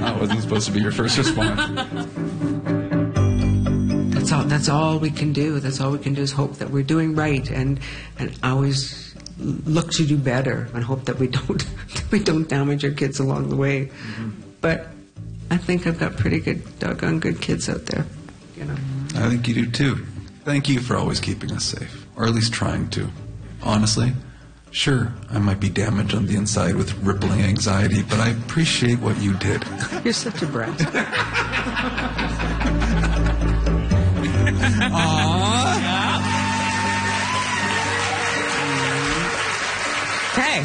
That wasn't supposed to be your first response. That's all we can do. That's all we can do is hope that we're doing right and always look to do better and hope that we don't damage our kids along the way. Mm-hmm. But I think I've got pretty good, doggone good kids out there. You know. I think you do too. Thank you for always keeping us safe, or at least trying to. Honestly, sure, I might be damaged on the inside with rippling anxiety, but I appreciate what you did. You're such a brat. Okay.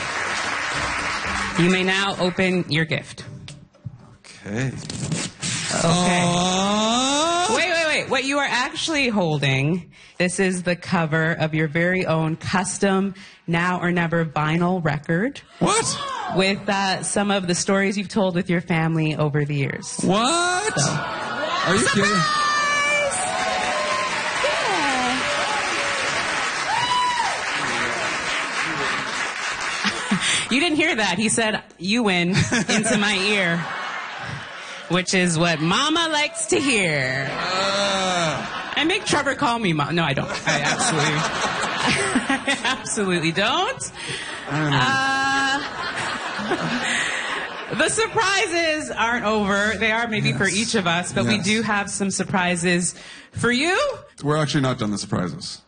You may now open your gift. Okay. Okay. Wait. What you are actually holding, this is the cover of your very own custom Now or Never vinyl record. What? With some of the stories you've told with your family over the years. What? So. Are you kidding? You didn't hear that. He said, "You win," into my ear, which is what Mama likes to hear. I make Trevor call me Mom. No, I don't. I absolutely don't. The surprises aren't over. They are maybe for each of us, but we do have some surprises for you. We're actually not done the surprises.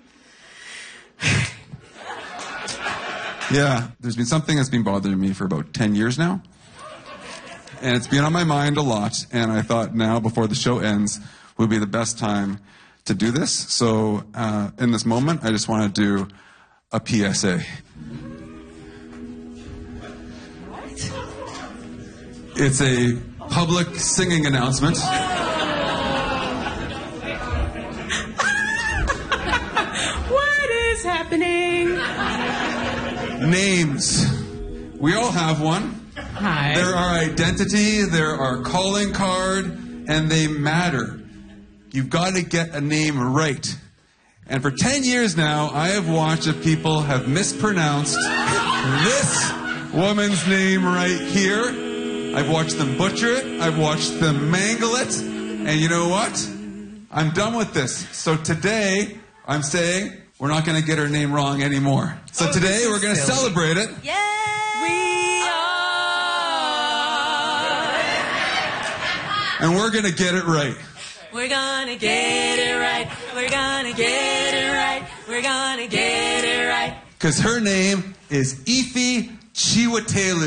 Yeah, there's been something that's been bothering me for about 10 years now. And it's been on my mind a lot. And I thought now, before the show ends, would be the best time to do this. So in this moment, I just want to do a PSA. What? It's a public singing announcement. What is happening? Names. We all have one. Hi. They're our identity, they're our calling card, and they matter. You've got to get a name right. And for 10 years now, I have watched if people have mispronounced this woman's name right here. I've watched them butcher it, I've watched them mangle it, and you know what? I'm done with this. So today, I'm saying we're not going to get her name wrong anymore. So today, we're going to celebrate it. Yeah! And we're going to get it right. We're gonna get it right. We're gonna get it right. We're gonna get it right. Because her name is Ife Chiwetelụ.